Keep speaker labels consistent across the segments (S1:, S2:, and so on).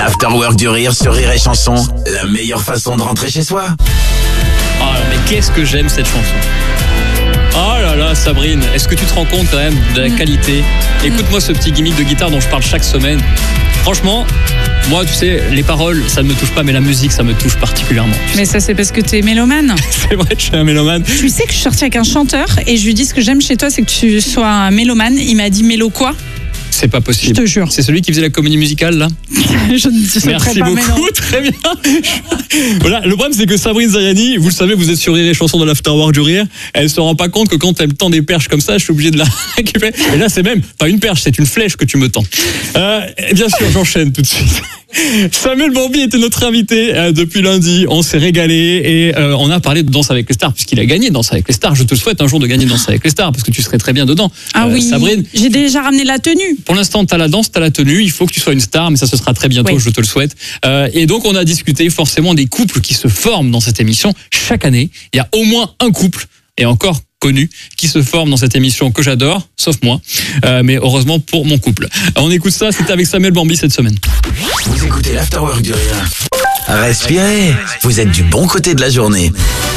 S1: L'Afterwork du Rire sur Rire et Chanson, la meilleure façon de rentrer chez soi.
S2: Oh mais qu'est-ce que j'aime cette chanson. Oh là là, Sabrine, est-ce que tu te rends compte quand même de la qualité? Écoute-moi ce petit gimmick de guitare dont je parle chaque semaine. Franchement, moi, tu sais, les paroles, ça ne me touche pas, mais la musique, ça me touche particulièrement.
S3: Mais ça, c'est parce que t'es mélomane.
S2: C'est vrai que je suis un mélomane.
S3: Tu sais que je suis sortie avec un chanteur et je lui dis ce que j'aime chez toi, c'est que tu sois un mélomane. Il m'a dit mélo quoi?
S2: C'est pas possible.
S3: Je te jure.
S2: C'est celui qui faisait la comédie musicale, là?
S3: Je ne sais
S2: Merci
S3: pas,
S2: beaucoup, très bien. Voilà, le problème c'est que Sabrine Zayani, vous le savez, vous êtes sur Rire et Chanson de l'Afterwork du Rire, elle se rend pas compte que quand elle me tend des perches comme ça, je suis obligé de la récupérer. Et là c'est même pas une perche, c'est une flèche que tu me tends. Bien sûr, j'enchaîne tout de suite. Samuel Bambi était notre invité depuis lundi, on s'est régalé et on a parlé de Danse avec les stars puisqu'il a gagné Danse avec les stars. Je te souhaite un jour de gagner Danse avec les stars parce que tu serais très bien dedans.
S3: Ah oui,
S2: Sabrine,
S3: j'ai déjà ramené la tenue.
S2: pour l'instant, t'as la danse, t'as la tenue. Il faut que tu sois une star, mais ça, ce sera très bientôt,
S3: Oui.
S2: je te le souhaite. Et donc, on a discuté forcément des couples qui se forment dans cette émission. Chaque année, il y a au moins un couple, et encore connu, qui se forme dans cette émission que j'adore, sauf moi, mais heureusement pour mon couple. On écoute ça, c'était avec Samuel Bambi cette semaine.
S1: Vous écoutez l'Afterwork du Rire. Respirez, vous êtes du bon côté de la journée.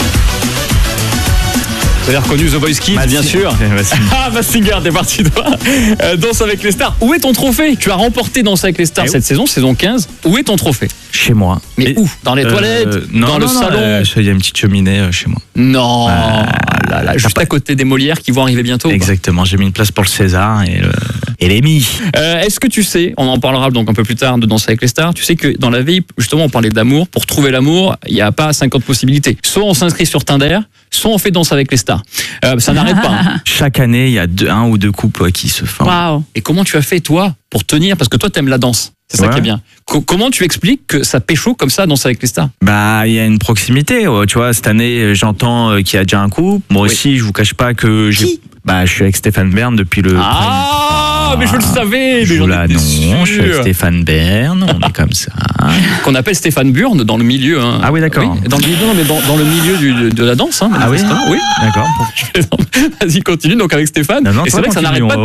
S2: Vous avez reconnu The Voice Kids, bien sûr. Ah, Massinger, t'es parti toi. Danse avec les stars. Où est ton trophée? Tu as remporté Danse avec les stars cette saison 15. Où est ton trophée?
S4: Chez moi.
S2: Mais où? Dans les toilettes? Dans le salon?
S4: Il y a une petite cheminée chez moi.
S2: Non, là, juste à côté des Molières qui vont arriver bientôt.
S4: Exactement, j'ai mis une place pour le César et l'Emmy.
S2: Est-ce que tu sais, on en parlera donc un peu plus tard de Danse avec les stars, tu sais que dans la vie, justement, on parlait d'amour. Pour trouver l'amour, il n'y a pas 50 possibilités. Soit on s'inscrit sur Tinder, soit on fait Danse avec les stars. Ça n'arrête pas. Hein.
S4: Chaque année, il y a un ou deux couples qui se forment.
S3: Waouh.
S2: Et comment tu as fait, toi, pour tenir? Parce que toi, t'aimes la danse. C'est ça qui est bien. Comment tu expliques que ça pécho comme ça, Danse avec les stars?
S4: Bah, il y a une proximité. Tu vois, cette année, j'entends qu'il y a déjà un couple. Moi aussi, je vous cache pas que je suis avec Stéphane Bern depuis le.
S2: Mais je le savais.
S4: Je vous l'annonce, je suis avec Stéphane Bern, on est comme ça.
S2: Qu'on appelle Stéphane Burn dans le milieu. Hein.
S4: Ah oui, d'accord.
S2: Oui, dans le milieu, mais dans le milieu de la danse. Hein,
S4: ah oui,
S2: oui.
S4: D'accord.
S2: Vas-y, continue donc avec Stéphane.
S4: Non,
S2: et c'est vrai que ça n'arrête pas de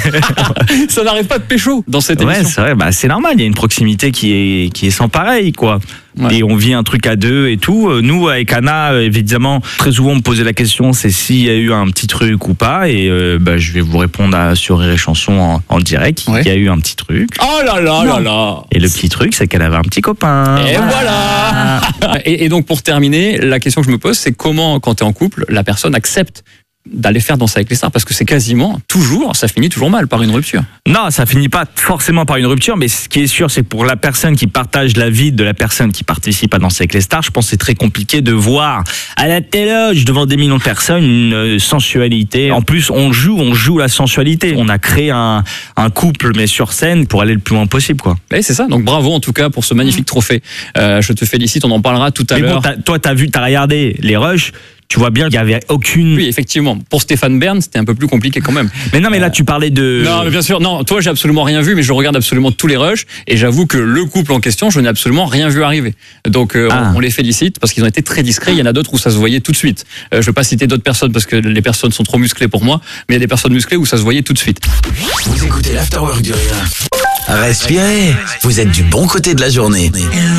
S2: pécho. Ça n'arrête pas de pécho dans cette émission.
S4: Ouais, c'est vrai. Bah, c'est normal. Il y a une proximité qui est sans pareil, quoi.
S2: Ouais.
S4: Et on vit un truc à deux et tout. Nous, avec Anna, évidemment, très souvent, on me posait la question, c'est s'il y a eu un petit truc ou pas. Et je vais vous répondre sur Rire et Chanson en direct.
S2: Ouais.
S4: Il y a eu un petit truc.
S2: Oh là là là là.
S4: Et le petit truc, c'est qu'elle avait un petit copain.
S2: Et voilà. Et donc, pour terminer, la question que je me pose, c'est comment, quand tu es en couple, la personne accepte d'aller faire Danse avec les stars, parce que c'est quasiment toujours, ça finit toujours mal par une rupture.
S4: Non, ça finit pas forcément par une rupture, mais ce qui est sûr, c'est que pour la personne qui partage la vie de la personne qui participe à Danse avec les stars, je pense que c'est très compliqué de voir à la téloge devant des millions de personnes une sensualité. En plus, on joue la sensualité. On a créé un couple, mais sur scène, pour aller le plus loin possible, quoi.
S2: Et c'est ça, donc bravo en tout cas pour ce magnifique trophée. Je te félicite, on en parlera tout à l'heure.
S4: Mais bon, toi, t'as regardé les rushs. Tu vois bien qu'il n'y avait aucune...
S2: Oui, effectivement. Pour Stéphane Bern, c'était un peu plus compliqué quand même.
S4: Mais non, mais là, tu parlais de...
S2: Non, mais bien sûr. Non, toi, j'ai absolument rien vu, mais je regarde absolument tous les rushs. Et j'avoue que le couple en question, je n'ai absolument rien vu arriver. Donc, on les félicite parce qu'ils ont été très discrets. Il y en a d'autres où ça se voyait tout de suite. Je ne vais pas citer d'autres personnes parce que les personnes sont trop musclées pour moi. Mais il y a des personnes musclées où ça se voyait tout de suite.
S1: Vous écoutez l'Afterwork du Rire. Respirez, vous êtes du bon côté de la journée.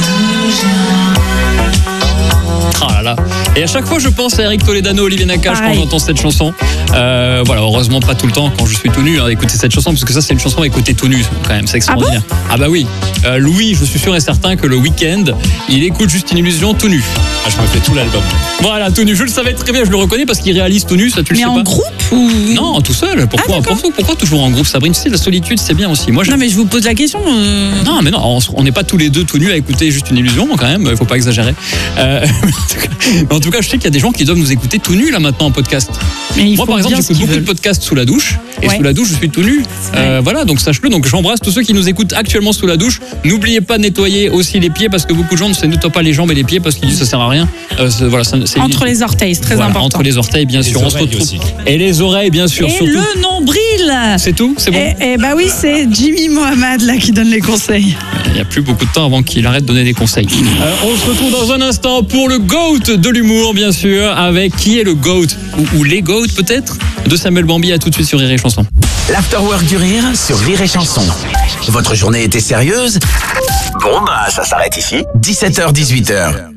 S2: Ah là là. Et à chaque fois, je pense à Eric Toledano, Olivier Nakache quand j'entends cette chanson. Voilà, heureusement pas tout le temps quand je suis tout nu à écouter cette chanson, parce que ça, c'est une chanson à écouter tout nu quand même. C'est extraordinaire. Ah bah oui. Louis, je suis sûr et certain que le week-end, il écoute Juste une illusion tout nu. Ah, je me fais tout l'album. Voilà, tout nu. Je le savais très bien, je le reconnais parce qu'il réalise tout nu. Ça, tu le sais pas.
S3: Mais en groupe ou...
S2: Non, tout seul. Pourquoi toujours en groupe, Sabrine? Tu sais, la solitude, c'est bien aussi. Moi,
S3: Non, mais je vous pose la question.
S2: Non, mais non, on n'est pas tous les deux tout nus à écouter Juste une illusion quand même. Il faut pas exagérer. En tout cas, je sais qu'il y a des gens qui doivent nous écouter tout nus là maintenant en podcast. Moi, par exemple, j'écoute beaucoup de podcasts sous la douche. Et sous la douche, je suis tout nu. Voilà, donc sache-le. Donc j'embrasse tous ceux qui nous écoutent actuellement sous la douche. N'oubliez pas de nettoyer aussi les pieds parce que beaucoup de gens ne nettoient pas les jambes et les pieds parce qu'ils disent ça sert à rien. Voilà, c'est
S3: entre les orteils, c'est très important.
S2: Entre les orteils, bien sûr. On se retrouve. Et les oreilles, bien sûr.
S3: Et
S2: surtout.
S3: le nombril.
S2: C'est tout, c'est bon.
S3: Et bah oui, c'est Jimmy Mohamed là qui donne les conseils.
S2: Il n'y a plus beaucoup de temps avant qu'il arrête de donner des conseils. On se retrouve dans un instant pour le GOAT de l'humour, bien sûr, avec qui est le GOAT ou les GOAT peut-être de Samuel Bambi. À tout de suite sur Rire et Chanson.
S1: L'Afterwork du Rire sur Rire et Chanson. Votre journée était sérieuse? Bon, bah, ça s'arrête ici. 17h-18h.